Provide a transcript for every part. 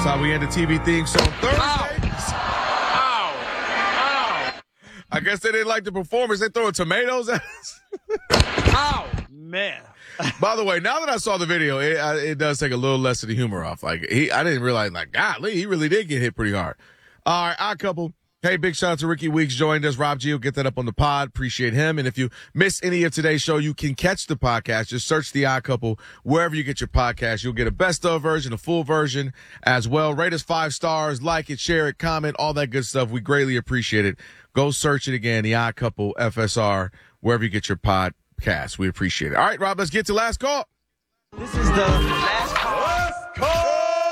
how we end the TV theme song Thursdays. Ow. I guess they didn't like the performance. They throwing tomatoes at us. Ow. Man. By the way, now that I saw the video, it does take a little less of the humor off. Like I didn't realize, like, golly, he really did get hit pretty hard. All right, Odd Couple. Hey, big shout out to Ricky Weeks joined us. Rob G will get that up on the pod. Appreciate him. And if you missed any of today's show, you can catch the podcast. Just search The Odd Couple wherever you get your podcast. You'll get a best of version, a full version as well. Rate us 5 stars, like it, share it, comment, all that good stuff. We greatly appreciate it. Go search it again, The Odd Couple FSR, wherever you get your podcast. We appreciate it. All right, Rob, let's get to last call. This is the last call. Last call.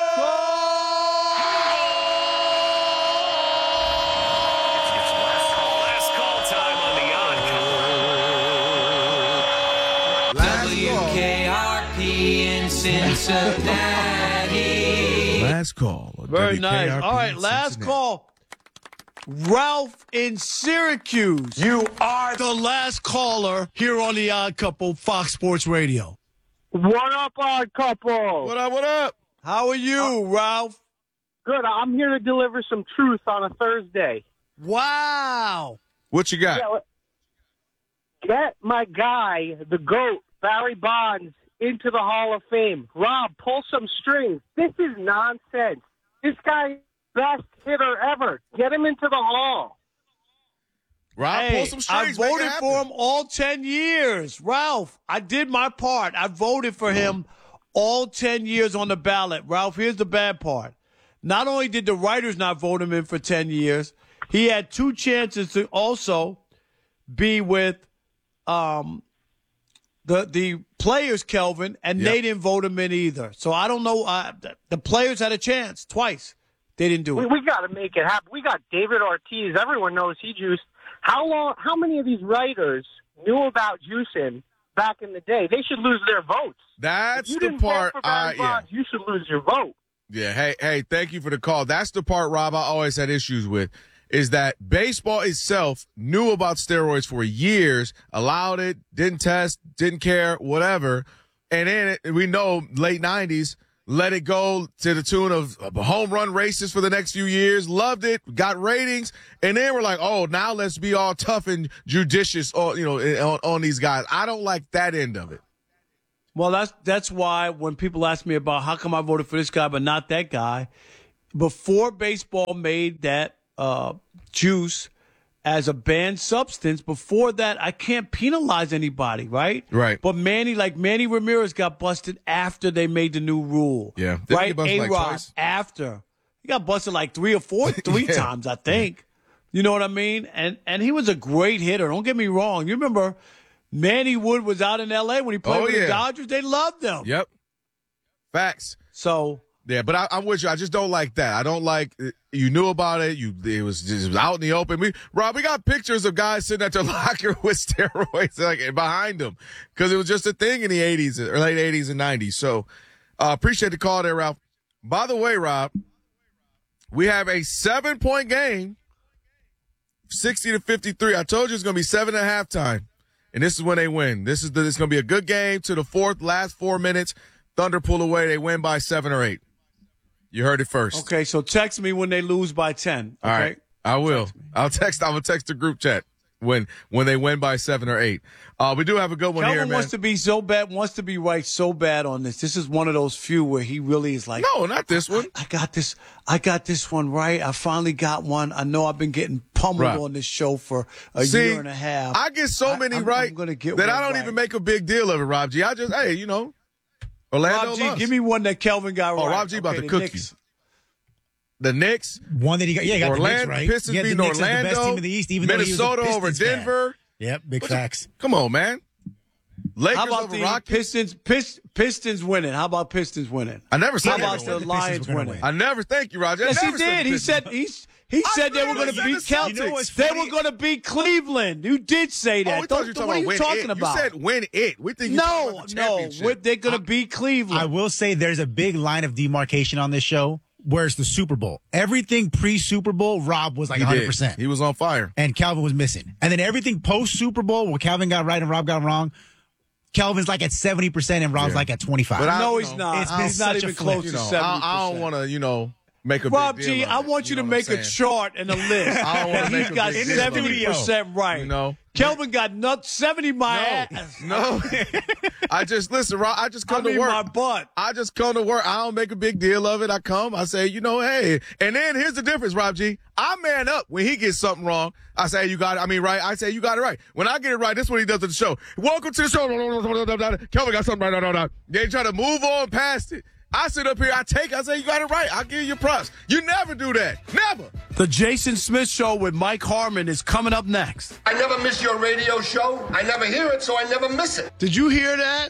WKRP in Cincinnati. Last call. Very nice. WKRP All right, in last Cincinnati. call. Ralph in Syracuse. You are The last caller here on The Odd Couple, Fox Sports Radio. What up, Odd Couple? What up, what up? How are you, Ralph? Good. I'm here to deliver some truth on a Thursday. Wow. What you got? Yeah, get my guy, the GOAT, Barry Bonds, into the Hall of Fame. Rob, pull some strings. This is nonsense. This guy, best hitter ever. Get him into the Hall. Rob, Hey, pull some I strings. make it voted happen. for him all 10 years. Ralph, I did my part. I voted for him all 10 years on the ballot. Ralph, here's the bad part. Not only did the writers not vote him in for 10 years, he had 2 chances to also be with the players, Kelvin, and Yep. they didn't vote him in either. So I don't know. The players had a chance twice. They didn't do it. We got to make it happen. We got David Ortiz. Everyone knows he juiced. How many of these writers knew about juicing back in the day? They should lose their votes. That's If you the didn't part. vote for Barry Bonds, you should lose your vote. Yeah. Hey, thank you for the call. That's the part, Rob, I always had issues with, is that baseball itself knew about steroids for years, allowed it, didn't test, didn't care, whatever. And then we know late 90s, let it go to the tune of home run races for the next few years, loved it, got ratings. And then we're like, oh, now let's be all tough and judicious on these guys. I don't like that end of it. Well, that's why when people ask me about how come I voted for this guy but not that guy, before baseball made that juice as a banned substance, before that I can't penalize anybody, right? Right. But Manny Ramirez got busted after they made the new rule. Yeah. Didn't he Right? get busted like A-Rod twice? after. He got busted like three Yeah. times, I think. You know what I mean? And he was a great hitter. Don't get me wrong. You remember Manny Wood was out in L.A. when he played with the Dodgers. They loved him. Yep. Facts. So Yeah, but I'm with you. I just don't like that. I don't like you knew about it. It was out in the open. Rob, we got pictures of guys sitting at their locker with steroids like behind them because it was just a thing in the 80s or late 80s and 90s. So appreciate the call there, Ralph. By the way, Rob, we have a 7-point game, 60-53. I told you it's going to be 7 at halftime, and this is when they win. It's going to be a good game to the last 4 minutes. Thunder pull away. They win by 7 or 8. You heard it first. Okay, so text me when they lose by 10. Okay? All right. I will. I'm gonna text the group chat when they win by 7 or 8. We do have a good one Kelvin here, man. wants to be right so bad on this. This is one of those few where he really is like, No, not this one. I got this one right. I finally got one. I know I've been getting pummeled Right. on this show for a See, year and a half. I get so many I'm right gonna get that one I don't right. even make a big deal of it, Rob G. I just, Orlando Rob G, loves. give me one that Kelvin got right. Oh, Rob G about Okay, to the cook Knicks. you. The Knicks, one that he got. Yeah, he got Orlando, the Knicks right. Pistons Yeah, the beating Knicks is the best Orlando, team in the East, even though he was a Minnesota over Pistons fan. Denver. Yep, big facts. Come on, man. Lakers How about over the Rockets. Pistons winning? How about Pistons winning? I never said How that. about the The Pistons Lions were gonna winning? win. I never. Thank you, Roger. I Yes, he never said did. the He Pistons. said he said they were going to literally beat said the Celtics. You know what's They funny? were going to beat Cleveland. You did say that. Oh, we thought you were What are you win talking it. about? You said win it. We think you talking about the championship. They're going to beat Cleveland. I will say there's a big line of demarcation on this show. Where's the Super Bowl? Everything pre-Super Bowl, Rob was like He did. 100%. He was on fire. And Calvin was missing. And then everything post-Super Bowl, where Calvin got right and Rob got wrong, Kelvin's like at 70% and Rob's like at 25. But No, he's not. It's been He's not such a even flip. close You to know, 70%. I don't want to, make a Rob big deal G, of I it, want you to know make what I'm a saying? chart and a list. I don't wanna And make he's a got big deal of it. 70% right. You know? Kelvin got 70 my ass. No. I just, listen, Rob, I just come to work. my butt. I just come to work. I don't make a big deal of it. I come, I say, hey. And then here's the difference, Rob G. I man up when he gets something wrong. I say, you got it. I mean, right? I say, you got it right. When I get it right, this is what he does at the show. Welcome to the show. Kelvin got something right. They try to move on past it. I sit up here, I say, you got it right. I'll give you props. You never do that. Never. The Jason Smith Show with Mike Harmon is coming up next. I never miss your radio show. I never hear it, so I never miss it. Did you hear that?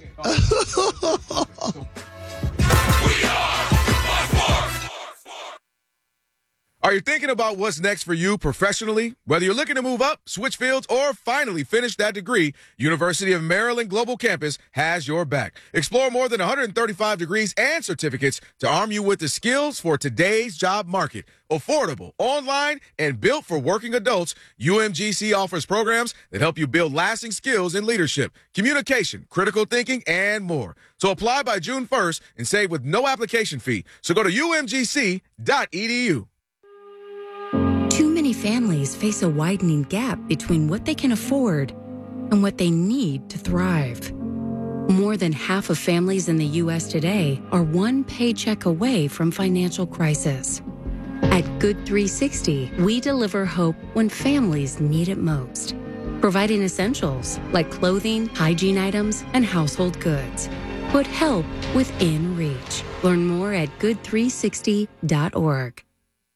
Are you thinking about what's next for you professionally? Whether you're looking to move up, switch fields, or finally finish that degree, University of Maryland Global Campus has your back. Explore more than 135 degrees and certificates to arm you with the skills for today's job market. Affordable, online, and built for working adults, UMGC offers programs that help you build lasting skills in leadership, communication, critical thinking, and more. So apply by June 1st and save with no application fee. So go to umgc.edu. Too many families face a widening gap between what they can afford and what they need to thrive. More than half of families in the U.S. today are one paycheck away from financial crisis. At Good 360, we deliver hope when families need it most, providing essentials like clothing, hygiene items, and household goods. Put help within reach. Learn more at good360.org.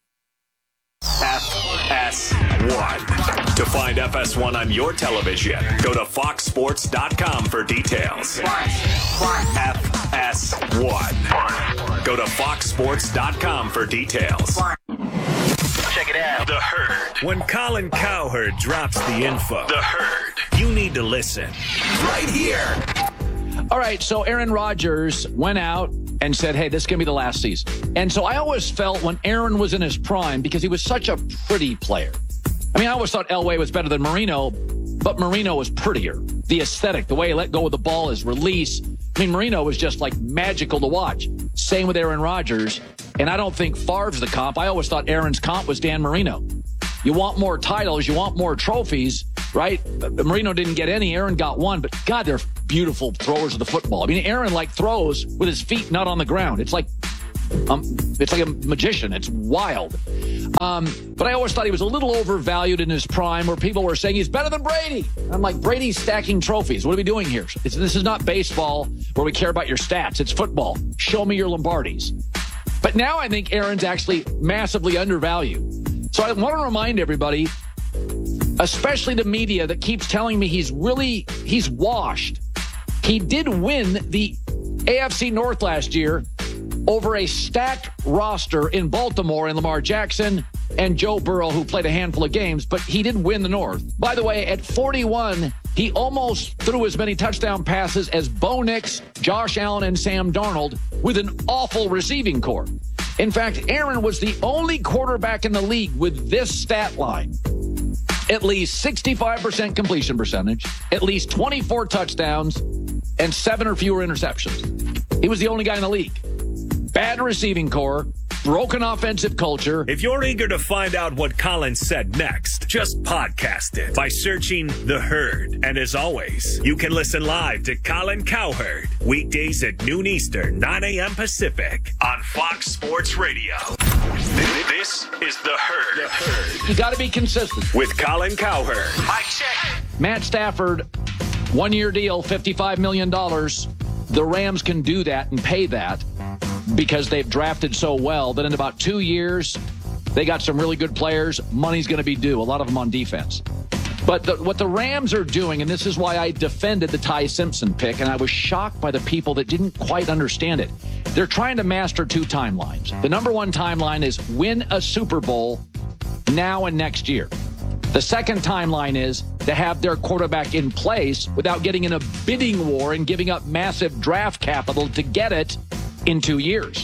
FS1. To find FS1 on your television, go to foxsports.com for details. FS1. Go to foxsports.com for details. Check it out. The Herd. When Colin Cowherd drops the info, The Herd, you need to listen. Right here. All right, so Aaron Rodgers went out and said, hey, this is going to be the last season. And so I always felt when Aaron was in his prime, because he was such a pretty player. I mean, I always thought Elway was better than Marino, but Marino was prettier. The aesthetic, the way he let go of the ball, his release. I mean, Marino was just like magical to watch. Same with Aaron Rodgers. And I don't think Favre's the comp. I always thought Aaron's comp was Dan Marino. You want more titles, you want more trophies, right? Marino didn't get any. Aaron got one. But, God, they're beautiful throwers of the football. I mean, Aaron, throws with his feet not on the ground. It's like a magician. It's wild. But I always thought he was a little overvalued in his prime, where people were saying he's better than Brady. I'm like, Brady's stacking trophies. What are we doing here? This is not baseball where we care about your stats. It's football. Show me your Lombardis. But now I think Aaron's actually massively undervalued. So I want to remind everybody, especially the media that keeps telling me he's washed. He did win the AFC North last year over a stacked roster in Baltimore and Lamar Jackson and Joe Burrow, who played a handful of games, but he did win the North. By the way, at 41, he almost threw as many touchdown passes as Bo Nix, Josh Allen, and Sam Darnold with an awful receiving corps. In fact, Aaron was the only quarterback in the league with this stat line. At least 65% completion percentage, at least 24 touchdowns, and 7 or fewer interceptions. He was the only guy in the league. Bad receiving corps, broken offensive culture. If you're eager to find out what Colin said next, just podcast it by searching The Herd. And as always, you can listen live to Colin Cowherd weekdays at noon Eastern, 9 a.m. Pacific on Fox Sports Radio. This is The Herd. You got to be consistent. With Colin Cowherd. Mike check. Matt Stafford, 1-year deal, $55 million. The Rams can do that and pay that because they've drafted so well that in about 2 years, they got some really good players. Money's going to be due, a lot of them on defense. But what the Rams are doing, and this is why I defended the Ty Simpson pick, and I was shocked by the people that didn't quite understand it. They're trying to master 2 timelines. The number one timeline is win a Super Bowl now and next year. The second timeline is to have their quarterback in place without getting in a bidding war and giving up massive draft capital to get it in 2 years.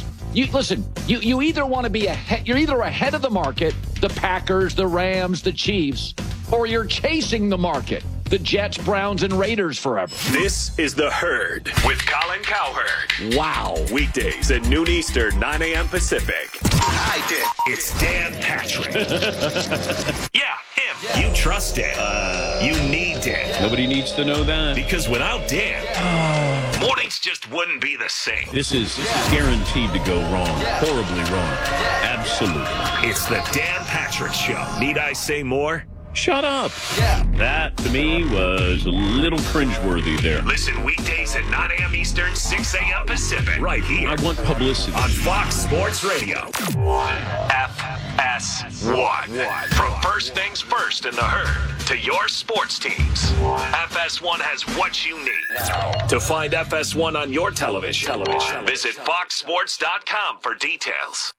You either want to be you're either ahead of the market, the Packers, the Rams, the Chiefs, or you're chasing the market. the Jets, Browns, and Raiders forever. This is The Herd with Colin Cowherd. Wow. Weekdays at noon Eastern, 9 a.m. Pacific. I did. It's Dan Patrick. Yeah, him. You trust Dan. You need Dan. Nobody needs to know that. Because without Dan, mornings just wouldn't be the same. This is guaranteed to go wrong. Horribly wrong. Absolutely. It's the Dan Patrick Show. Need I say more? Shut up. That, to me, was a little cringeworthy there. Listen weekdays at 9 a.m. Eastern, 6 a.m. Pacific. Right here. I want publicity. On Fox Sports Radio. FS1. From first things first in the Herd to your sports teams. FS1 has what you need. To find FS1 on your television, visit foxsports.com for details.